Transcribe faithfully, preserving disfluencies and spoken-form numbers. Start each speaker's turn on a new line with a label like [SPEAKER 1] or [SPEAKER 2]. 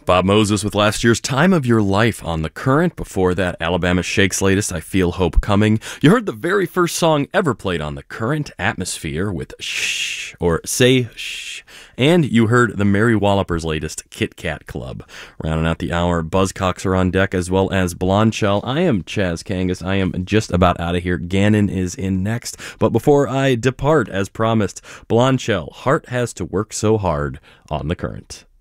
[SPEAKER 1] Bob Moses with last year's Time of Your Life on The Current. Before that, Alabama Shake's latest, I Feel Hope Coming. You heard the very first song ever played on The Current, Atmosphere, with Shh, or Say Shh. And you heard the Mary Wallopers' latest, Kit Kat Club. Rounding out the hour, Buzzcocks are on deck, as well as Blondshell. I am Chaz Kangas. I am just about out of here. Gannon is in next. But before I depart, as promised, Blondshell, Heart Has to Work So Hard on The Current.